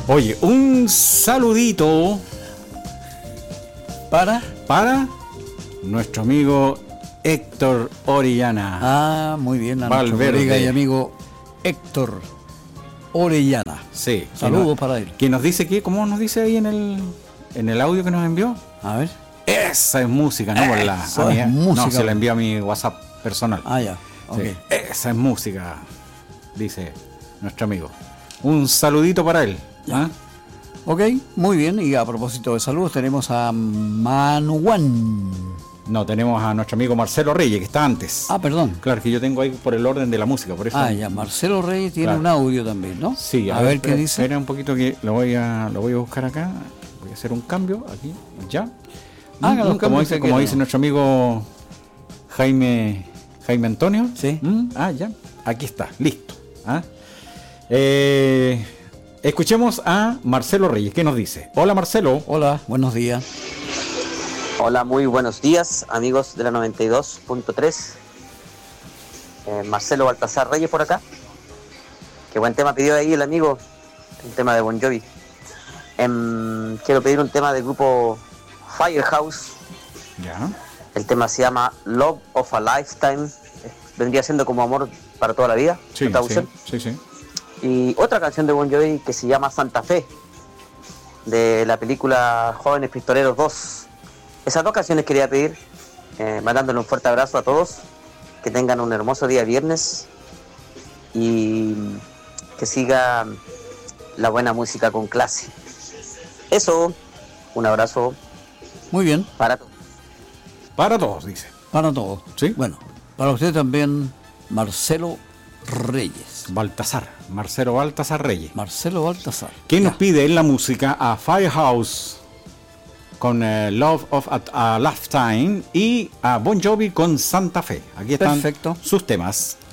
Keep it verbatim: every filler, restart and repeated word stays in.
Oye, un saludito ¿Para? para nuestro amigo Héctor Orellana. Ah, muy bien, a nuestro Valverde. colega y amigo Héctor Orellana. Sí. Saludos que para él. Que nos dice que, ¿cómo nos dice ahí en el en el audio que nos envió? A ver. Esa es música, no por la Eso a mi- es música. No, se la envió a mi WhatsApp personal. Ah, ya. Ok. Sí, esa es música, dice nuestro amigo. Un saludito para él. ¿Ah? Ok, muy bien. Y a propósito de saludos, tenemos a Manuán. No, tenemos a nuestro amigo Marcelo Reyes, que está antes. Ah, perdón. Claro, que yo tengo ahí por el orden de la música, por eso. Ah, ya. Marcelo Reyes tiene Claro. un audio también, ¿no? Sí, a, ver, qué espera, dice. Espera un poquito que lo voy a lo voy a buscar acá. Voy a hacer un cambio aquí, ya. Haga los Mm, como cambios dice, que como quiera. dice nuestro amigo Jaime Jaime Antonio. Sí. Mm, ah, ya. Aquí está, listo. ¿Ah? Eh, escuchemos a Marcelo Reyes, ¿qué nos dice? Hola, Marcelo. Hola, buenos días. Hola, muy buenos días, amigos de la noventa y dos punto tres. Eh, Marcelo Baltasar Reyes por acá. Qué buen tema pidió ahí el amigo, un tema de Bon Jovi. Em, quiero pedir un tema del grupo Firehouse. Ya. El tema se llama Love of a Lifetime. Eh, Vendría siendo como amor para toda la vida, Sí, la traducción. sí, sí, sí. Y otra canción de Bon Jovi que se llama Santa Fe, de la película Jóvenes Pistoleros dos. Esas dos canciones quería pedir, eh, mandándole un fuerte abrazo a todos, que tengan un hermoso día viernes y que siga la buena música con clase. Eso, un abrazo Muy bien, para todos. Para todos, dice. para todos. Sí. Bueno, para usted también, Marcelo Reyes. Baltasar, Marcelo Baltasar Reyes. Marcelo Baltasar. ¿Quién Ya. nos pide en la música a Firehouse con eh, Love of a, a Lifetime y a Bon Jovi con Santa Fe? Aquí están Perfecto. sus temas.